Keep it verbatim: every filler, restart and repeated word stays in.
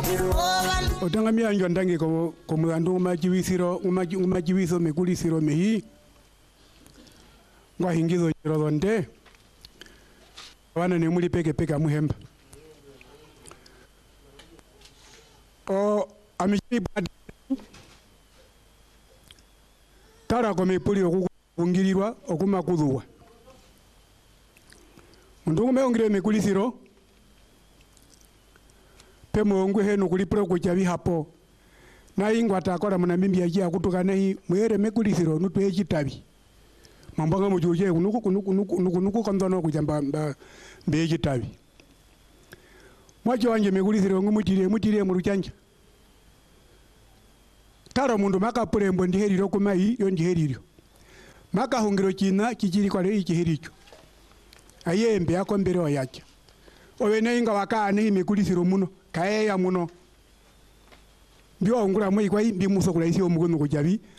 Otanga mi anjo ndangi ko ko mulandu majiwisiro majiwiso mekulisiro mehi ngwa hingizo rodonde wana ne muli peke peke muhemba o amishi bad tara ko mepuli okungilirwa okumakudhuwa ndungu meongire mekulisiro pemo ngwe heno kulipro ko chavi hapo na ingwa takora muna mimbi yaji akutukana hi mwere mekulisiro nutu echitabi mambanga mujuje kunuku kunuku kunuku kunuku kandono kujamba mbe echitabi mwacho wanje mekulisiro ngumutire mutire mu ruchanja taro mundu makapure mbo ndiheriro kumai yo ndiheriro maka hungiro china kichiri kwa lei chihiricho ayembe akombere oyacha owene inga wakane imekulisiro muno kae ya muno ndio ongura mwe kwa ndi muso kula isi omugono kujabi